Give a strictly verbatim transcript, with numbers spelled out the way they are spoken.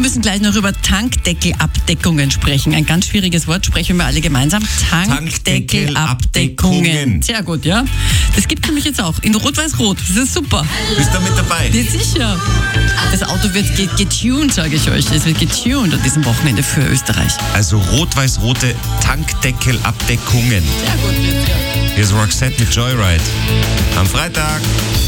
müssen gleich noch über Tankdeckelabdeckungen sprechen. Ein ganz schwieriges Wort, sprechen wir alle gemeinsam. Tankdeckelabdeckungen. Sehr gut, ja. Das gibt es nämlich jetzt auch in Rot-Weiß-Rot. Das ist super. Bist du mit dabei? Ja, sicher. Das Auto wird ge- getuned, sage ich euch. Es wird getuned an diesem Wochenende für Österreich. Also rot-weiß-rote Tankdeckelabdeckungen. Sehr gut, ja. Hier ist Roxette mit Joyride. Am Freitag.